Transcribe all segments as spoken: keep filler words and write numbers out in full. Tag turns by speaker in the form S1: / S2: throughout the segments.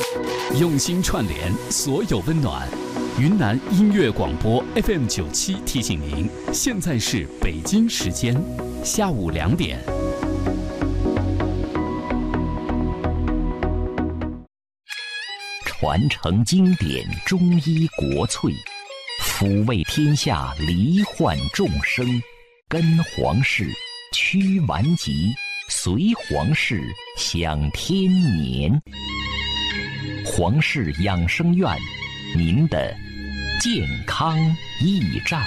S1: 用心串联所有温暖。云南音乐广播 F M 九七提醒您，现在是北京时间下午两点。
S2: 传承经典中医国粹，抚慰天下罹患众生，跟皇室驱顽疾，随皇室享天年。皇室养生院，您的健康驿站。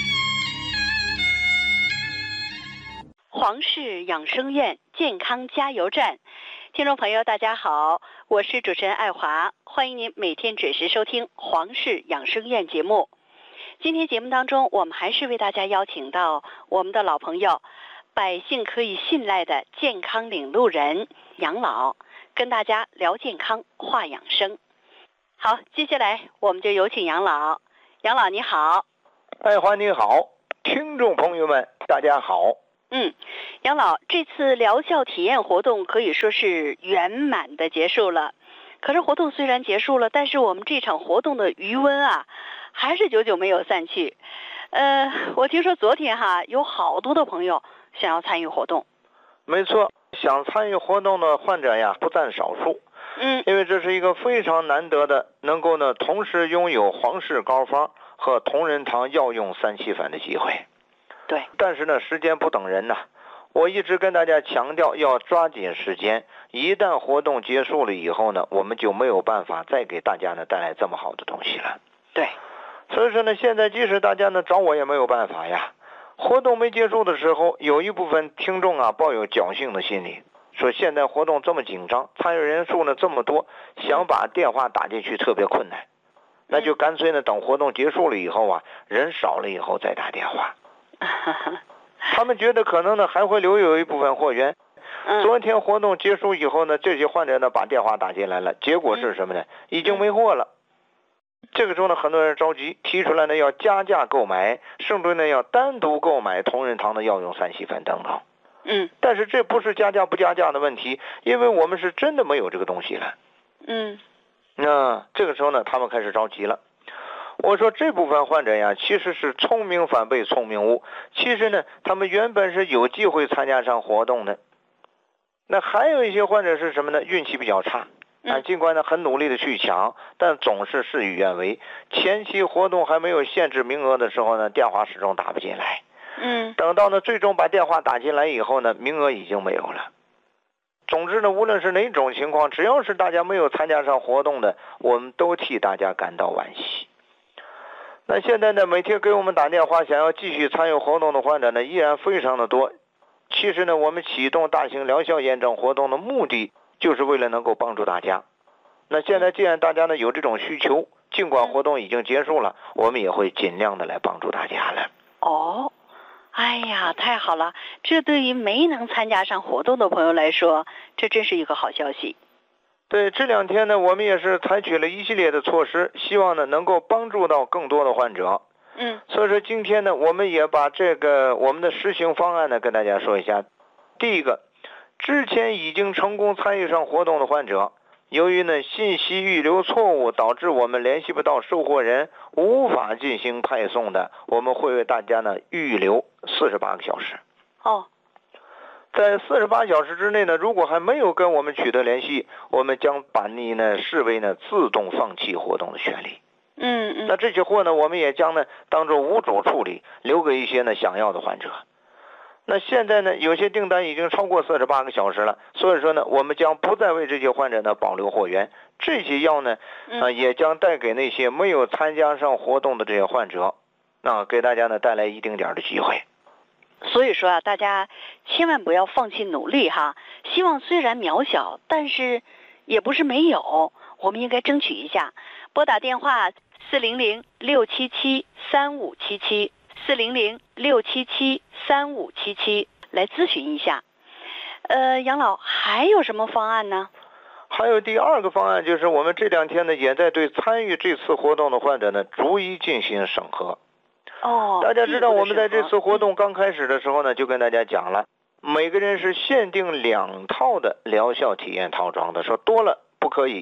S3: 皇氏养生院健康加油站，听众朋友大家好，我是主持人爱华，欢迎您每天准时收听皇氏养生院节目。今天节目当中，我们还是为大家邀请到我们的老朋友，百姓可以信赖的健康领路人杨老，跟大家聊健康话养生。好，接下来我们就有请杨老。杨老你好。
S4: 爱华你好，听众朋友们大家好。
S3: 嗯，杨老，这次疗效体验活动可以说是圆满的结束了。可是活动虽然结束了，但是我们这场活动的余温啊，还是久久没有散去。呃，我听说昨天哈，有好多的朋友想要参与活动。
S4: 没错，想参与活动的患者呀，不占少数。
S3: 嗯，
S4: 因为这是一个非常难得的，能够呢同时拥有皇氏膏方和同仁堂药用三七粉的机会。
S3: 对，
S4: 但是呢，时间不等人呐。我一直跟大家强调要抓紧时间，一旦活动结束了以后呢，我们就没有办法再给大家呢带来这么好的东西了。
S3: 对，
S4: 所以说呢，现在即使大家呢找我也没有办法呀。活动没结束的时候，有一部分听众啊抱有侥幸的心理，说现在活动这么紧张，参与人数呢这么多，想把电话打进去特别困难，那就干脆呢等活动结束了以后啊，人少了以后再打电话。他们觉得可能呢还会留有一部分货源。昨天活动结束以后呢，这些患者呢把电话打进来了，结果是什么呢？已经没货了。这个时候呢，很多人着急，提出来呢要加价购买，甚至呢要单独购买同仁堂的药用三七粉等等。
S3: 嗯，
S4: 但是这不是加价不加价的问题，因为我们是真的没有这个东西了。
S3: 嗯，
S4: 那这个时候呢，他们开始着急了。我说这部分患者呀，其实是聪明反被聪明误。其实呢，他们原本是有机会参加上活动的。那还有一些患者是什么呢？运气比较差啊，尽管呢很努力的去抢，但总是事与愿违。前期活动还没有限制名额的时候呢，电话始终打不进来。
S3: 嗯，
S4: 等到呢最终把电话打进来以后呢，名额已经没有了。总之呢，无论是哪种情况，只要是大家没有参加上活动的，我们都替大家感到惋惜。那现在呢，每天给我们打电话想要继续参与活动的患者呢，依然非常的多。其实呢，我们启动大型疗效验证活动的目的，就是为了能够帮助大家。那现在既然大家呢有这种需求，尽管活动已经结束了，我们也会尽量的来帮助大家了。
S3: 哦，哎呀，太好了！这对于没能参加上活动的朋友来说，这真是一个好消息。
S4: 对，这两天呢，我们也是采取了一系列的措施，希望呢能够帮助到更多的患者。
S3: 嗯，
S4: 所以说今天呢，我们也把这个我们的实行方案呢跟大家说一下。第一个，之前已经成功参与上活动的患者，由于呢信息预留错误，导致我们联系不到收货人，无法进行派送的，我们会为大家呢预留四十八个小时。
S3: 哦。
S4: 在四十八小时之内呢，如果还没有跟我们取得联系，我们将把你呢视为呢自动放弃活动的权利。
S3: 嗯嗯。
S4: 那这些货呢，我们也将呢当做无主处理，留给一些呢想要的患者。那现在呢，有些订单已经超过四十八个小时了，所以说呢，我们将不再为这些患者呢保留货源。这些药呢，啊、呃，也将带给那些没有参加上活动的这些患者，那、呃、给大家呢带来一丁点的机会。
S3: 所以说啊，大家千万不要放弃努力哈。希望虽然渺小，但是也不是没有，我们应该争取一下。拨打电话四零零六七七三五七七四零零六七七三五七七来咨询一下。呃，杨老还有什么方案呢？
S4: 还有第二个方案，就是我们这两天呢也在对参与这次活动的患者呢逐一进行审核。
S3: 哦，
S4: 大家知道我们在这次活动刚开始的时候呢，就跟大家讲了，每个人是限定两套的疗效体验套装的，说多了不可以。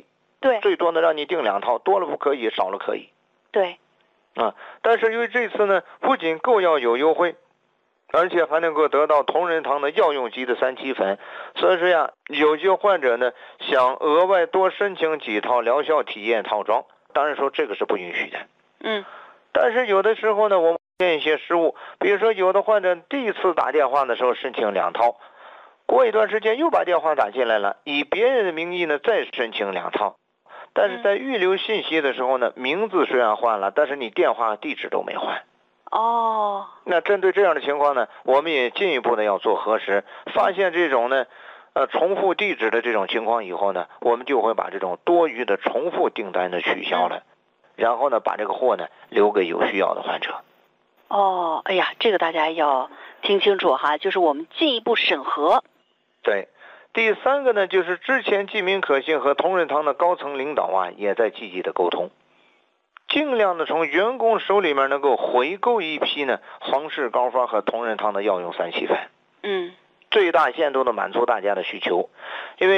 S3: 对，
S4: 最多呢让你订两套，多了不可以，少了可以。
S3: 对，
S4: 啊，但是因为这次呢，不仅购药有优惠，而且还能够得到同仁堂的药用级的三七粉，所以说呀，有些患者呢想额外多申请几套疗效体验套装，当然说这个是不允许的。
S3: 嗯，
S4: 但是有的时候呢，我们出现一些失误，比如说有的患者第一次打电话的时候申请两套，过一段时间又把电话打进来了，以别人的名义呢再申请两套，但是在预留信息的时候呢，名字虽然换了，但是你电话地址都没换。
S3: 哦，
S4: 那针对这样的情况呢，我们也进一步的要做核实，发现这种呢，呃，重复地址的这种情况以后呢，我们就会把这种多余的重复订单呢取消了，然后呢，把这个货呢留给有需要的患者。
S3: 哦，哎呀，这个大家要听清楚哈，就是我们进一步审核。
S4: 对，第三个呢，就是之前济民可信和同仁堂的高层领导啊，也在积极的沟通，尽量的从员工手里面能够回购一批呢皇氏膏方和同仁堂的药用三七粉，
S3: 嗯，
S4: 最大限度的满足大家的需求，因为